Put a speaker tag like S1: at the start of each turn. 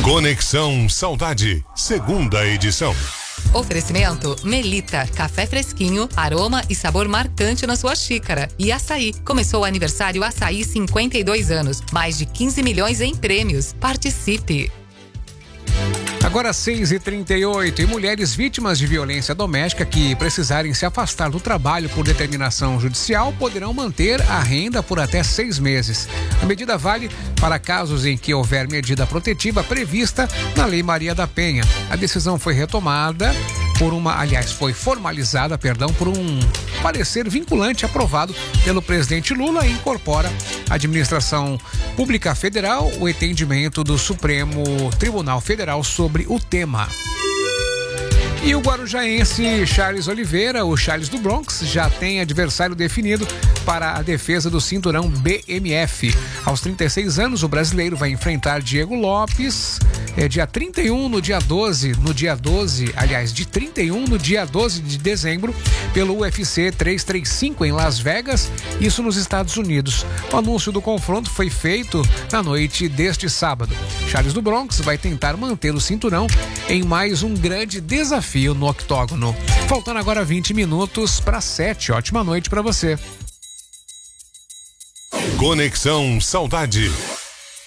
S1: Conexão Saudade, segunda edição.
S2: Oferecimento Melita, café fresquinho, aroma e sabor marcante na sua xícara. E Açaí, começou o aniversário Açaí 52 anos, mais de 15 milhões em prêmios. Participe!
S3: Agora 6h38, e mulheres vítimas de violência doméstica que precisarem se afastar do trabalho por determinação judicial poderão manter a renda por até 6 meses. A medida vale para casos em que houver medida protetiva prevista na Lei Maria da Penha. A decisão foi retomada foi formalizada, por um parecer vinculante aprovado pelo presidente Lula e incorpora a Administração Pública Federal, o entendimento do Supremo Tribunal Federal sobre o tema. E o guarujaense Charles Oliveira, o Charles do Bronx, já tem adversário definido para a defesa do cinturão BMF. Aos 36 anos, o brasileiro vai enfrentar Diego Lopes, dia 31 no dia 12, de 31 no dia 12 de dezembro, pelo UFC 335 em Las Vegas, isso nos Estados Unidos. O anúncio do confronto foi feito na noite deste sábado. Charles do Bronx vai tentar manter o cinturão em mais um grande desafio no octógono. Faltando agora 20 minutos para 7. Ótima noite para você.
S1: Conexão Saudade.